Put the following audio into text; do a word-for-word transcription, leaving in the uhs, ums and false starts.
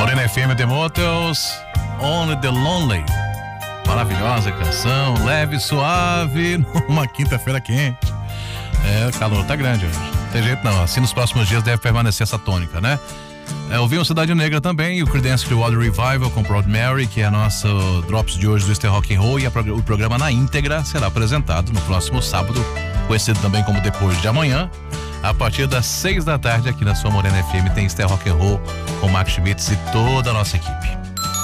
Morena F M, The Motels, Only the Lonely. Maravilhosa canção, leve, suave, numa quinta-feira quente. É, o calor tá grande hoje. Não tem jeito não, assim nos próximos dias deve permanecer essa tônica, né? É, ouvimos Cidade Negra também, e o Creedence Clearwater Revival com Proud Mary, que é a nossa Drops de hoje do Easter Rock and Roll, e a, o programa na íntegra será apresentado no próximo sábado, conhecido também como Depois de Amanhã, a partir das seis da tarde aqui na sua Morena F M tem Easter Rock and Roll com Max Schmitz e toda a nossa equipe.